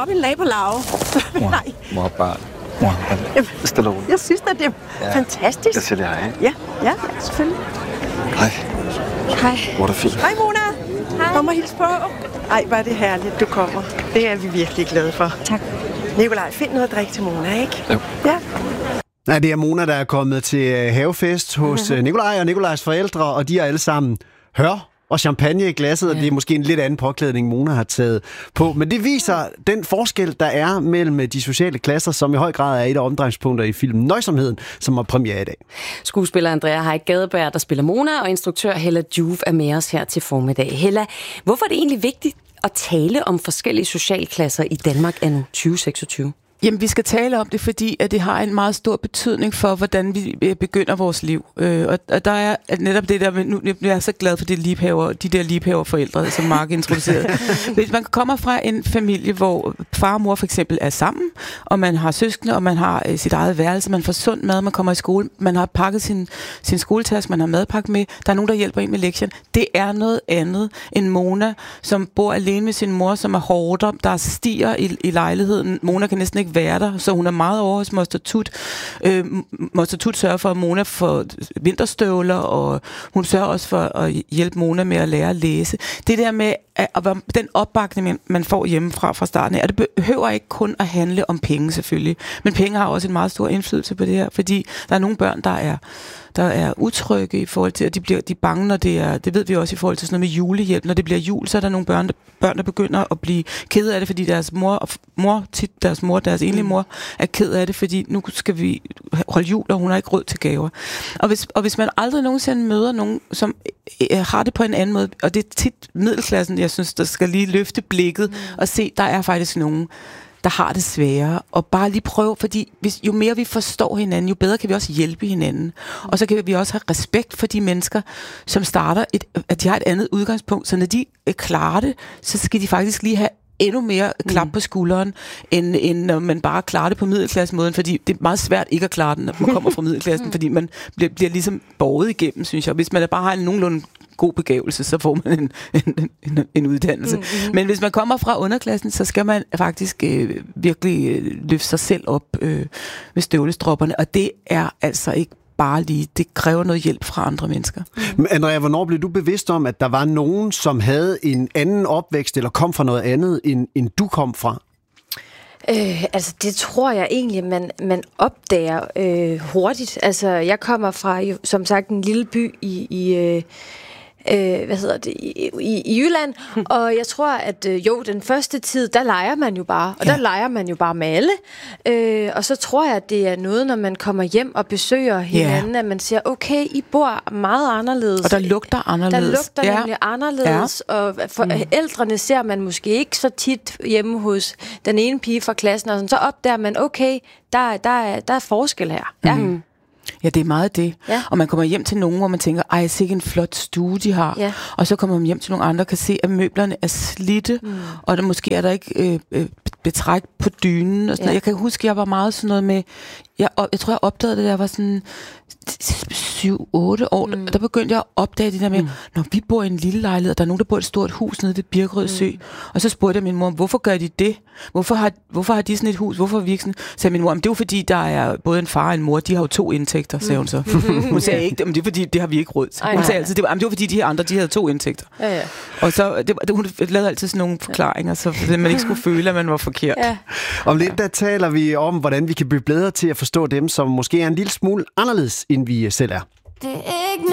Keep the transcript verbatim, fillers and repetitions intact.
op i en lag på lave. Nej. Mor, barn. Mor, stille roligt. Jeg synes, at det er ja. fantastisk. Jeg siger det hej. Ja, ja, selvfølgelig. Hej. Hej. Hvor er det fint. Hej, Mona. Hej. Kom og hils på. Ej, hvor er det herligt, du kommer. Det er vi virkelig glade for. Tak. Nikolaj, find noget at drikke til Mona, ikke? Jo. Ja. Ja, det er Mona, der er kommet til havefest hos mm-hmm. Nikolaj og Nikolajs forældre, og de er alle sammen hør og champagne i glasset, ja. Og det er måske en lidt anden påklædning, Mona har taget på. Men det viser den forskel, der er mellem de sociale klasser, som i høj grad er et af omdrejningspunkter i filmen Nøjsomheden, som har premiere i dag. Skuespiller Andrea Haik Gadeberg, der spiller Mona, og instruktør Hella Joof er med os her til formiddag. Hella, hvorfor er det egentlig vigtigt at tale om forskellige socialklasser i Danmark anno tyve seksogtyve? Jamen, vi skal tale om det, fordi at det har en meget stor betydning for, hvordan vi begynder vores liv. Øh, og, og der er netop det der, nu jeg er så glad for det liebhaver, de der liebhaverforældre, som Mark introducerede. Hvis man kommer fra en familie, hvor far og mor for eksempel er sammen, og man har søskende, og man har øh, sit eget værelse, man får sund mad, man kommer i skole, man har pakket sin, sin skoletaske, man har madpakke med, der er nogen, der hjælper en med lektion. Det er noget andet end Mona, som bor alene med sin mor, som er hårdt, der stiger i, i lejligheden. Mona kan næsten ikke være der, så hun er meget over hos Moster Tut. Øh, Moster Tut sørger for, at Mona får vinterstøvler, og hun sørger også for at hjælpe Mona med at lære at læse. Det der med at, at den opbakning, man får hjemmefra fra starten af, og det behøver ikke kun at handle om penge selvfølgelig, men penge har også en meget stor indflydelse på det her, fordi der er nogle børn, der er der er utrygge i forhold til, at de bliver de bange, når det er, det ved vi også i forhold til sådan noget med julehjælp. Når det bliver jul, så er der nogle børn, der, børn, der begynder at blive ked af det, fordi deres mor, mor tit deres mor, deres enlige mor, er ked af det, fordi nu skal vi holde jul, og hun har ikke råd til gaver. Og hvis, og hvis man aldrig nogensinde møder nogen, som øh, har det på en anden måde, og det er tit middelklassen, jeg synes, der skal lige løfte blikket mm. og se, der er faktisk nogen, der har det sværere, og bare lige prøve, fordi hvis, jo mere vi forstår hinanden, jo bedre kan vi også hjælpe hinanden. Og så kan vi også have respekt for de mennesker, som starter, et, at de har et andet udgangspunkt, så når de klarer det, så skal de faktisk lige have endnu mere klap på skulderen, end, end når man bare klarer det på middelklassemåden, fordi det er meget svært ikke at klare den, når man kommer fra middelklassen, fordi man bliver, bliver ligesom båret igennem, synes jeg. Hvis man bare har en nogenlunde god begævelse, så får man en, en, en, en uddannelse. Mm-hmm. Men hvis man kommer fra underklassen, så skal man faktisk øh, virkelig øh, løfte sig selv op øh, ved støvlestropperne, og det er altså ikke bare lige. Det kræver noget hjælp fra andre mennesker. Men Andrea, hvornår blev du bevidst om, at der var nogen, som havde en anden opvækst, eller kom fra noget andet, end, end du kom fra? Øh, altså det tror jeg egentlig, man, man opdager øh, hurtigt. Altså jeg kommer fra, jo, som sagt, en lille by i... i øh, Øh, hvad hedder det, i, i, i Jylland, og jeg tror, at øh, jo, den første tid, der leger man jo bare, og ja. der leger man jo bare med alle, øh, og så tror jeg, at det er noget, når man kommer hjem og besøger hinanden, ja. at man siger, okay, I bor meget anderledes. Og der lugter anderledes. Der lugter ja. nemlig anderledes, ja. og forældrene mm. ser man måske ikke så tit hjemme hos den ene pige fra klassen, og sådan, så opdager man, okay, der, der, er, der er forskel her. Ja. Mm. Ja, det er meget det. Ja. Og man kommer hjem til nogen, hvor man tænker, ej, sikke en flot stue, de har. Ja. Og så kommer man hjem til nogle andre, kan se, at møblerne er slidte, mm. og der måske er der ikke øh, øh, betræk på dynen. Og sådan ja. Jeg kan huske, jeg var meget sådan noget med, jeg, jeg tror, jeg opdagede det, da jeg var sådan syv otte år, mm. der begyndte jeg at opdage det der med, mm. når vi bor i en lille lejlighed, og der er nogen, der bor i et stort hus nede ved Birkerød Sø, mm. og så spurgte jeg min mor, hvorfor gør de det? Hvorfor har, hvorfor har de sådan et hus? Hvorfor har vi ikke sådan? Så sagde min mor, det er jo fordi, der er både en far og en mor, de har jo to indtægter, sagde hun så. Hun sagde ikke, men det er fordi, det har vi ikke råd til. Hun sagde altid, det var, det var fordi, de her andre, de havde to indtægter. Ja, ja. Og så, det, det, hun lavede altid sådan nogle forklaringer, så man ikke skulle føle, at man var forkert. Ja. Om lidt, der taler vi om, hvordan vi kan blive bedre til at forstå dem, som måske er en lille smule anderledes, end vi selv er. Det er ikke